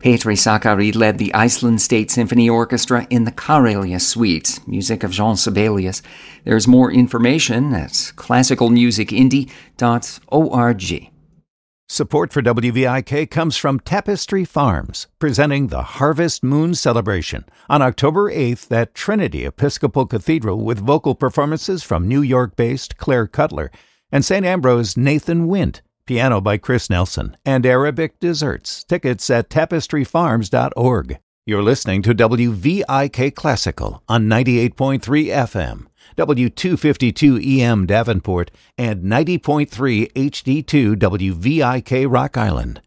Petri Sakari led the Iceland State Symphony Orchestra in the Karelia Suite, music of Jean Sibelius. There's more information at classicalmusicindie.org. Support for WVIK comes from Tapestry Farms, presenting the Harvest Moon Celebration on October 8th at Trinity Episcopal Cathedral with vocal performances from New York-based Claire Cutler and St. Ambrose Nathan Wint, piano by Chris Nelson, and Arabic desserts. Tickets at tapestryfarms.org. You're listening to WVIK Classical on 98.3 FM. W252 EM Davenport, and 90.3 HD2 WVIK Rock Island.